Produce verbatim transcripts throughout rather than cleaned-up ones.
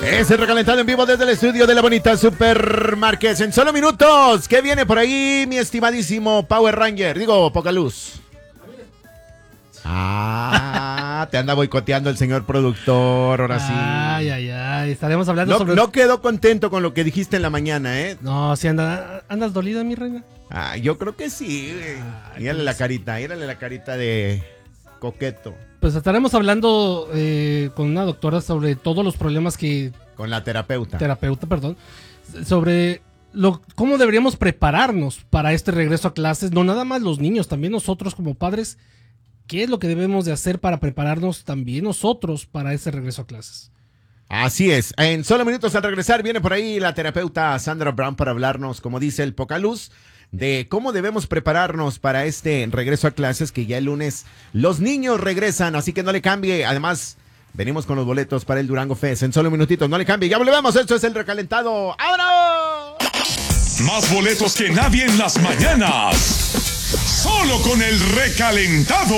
Es el recalentado en vivo desde el estudio de la bonita Supermarket. En solo minutos, ¿qué viene por ahí, mi estimadísimo Power Ranger? Digo, poca luz. Ah, te anda boicoteando el señor productor, ahora sí. Ay, ay, ay, estaremos hablando no, sobre... No quedó contento con lo que dijiste en la mañana, ¿eh? No, si anda, ¿andas dolida, mi reina? Ah, yo creo que sí. Ay, mírale la carita, mírale la carita de coqueto. Pues estaremos hablando eh, con una doctora sobre todos los problemas que... Con la terapeuta. Terapeuta, perdón. Sobre lo, cómo deberíamos prepararnos para este regreso a clases. No nada más los niños, también nosotros como padres. ¿Qué es lo que debemos de hacer para prepararnos también nosotros para ese regreso a clases? Así es. En solo minutos al regresar viene por ahí la terapeuta Sandra Brown para hablarnos, como dice el Pocaluz, de cómo debemos prepararnos para este regreso a clases, que ya el lunes los niños regresan, así que no le cambie. Además, venimos con los boletos para el Durango Fest en solo minutitos, no le cambie. Ya volvemos, esto es el recalentado. ¡Vámonos! Más boletos que nadie en las mañanas. Solo con el recalentado.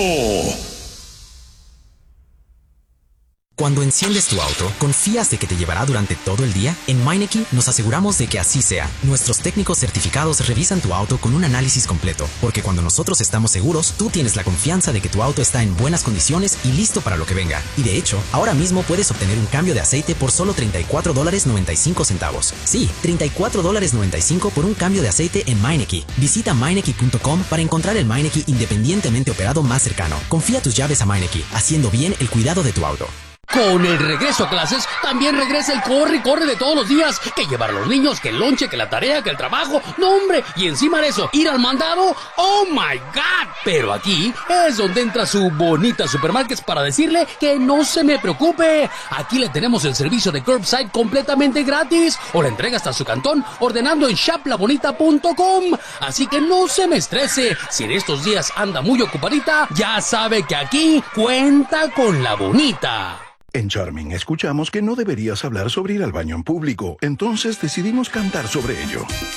Cuando enciendes tu auto, ¿confías de que te llevará durante todo el día? En Meineke nos aseguramos de que así sea. Nuestros técnicos certificados revisan tu auto con un análisis completo, porque cuando nosotros estamos seguros, tú tienes la confianza de que tu auto está en buenas condiciones y listo para lo que venga. Y de hecho, ahora mismo puedes obtener un cambio de aceite por solo treinta y cuatro dólares noventa y cinco centavos. Sí, treinta y cuatro dólares noventa y cinco por un cambio de aceite en Meineke. Visita Meineke punto com para encontrar el Meineke independientemente operado más cercano. Confía tus llaves a Meineke, haciendo bien el cuidado de tu auto. Con el regreso a clases, también regresa el corre y corre de todos los días. Que llevar a los niños, que el lonche, que la tarea, que el trabajo. ¡No, hombre! Y encima de eso, ir al mandado. ¡Oh, my God! Pero aquí es donde entra su bonita Supermarket para decirle que no se me preocupe. Aquí le tenemos el servicio de curbside completamente gratis. O la entrega hasta su cantón ordenando en shop la bonita punto com. Así que no se me estrese. Si en estos días anda muy ocupadita, ya sabe que aquí cuenta con la bonita. En Charming escuchamos que no deberías hablar sobre ir al baño en público, entonces decidimos cantar sobre ello.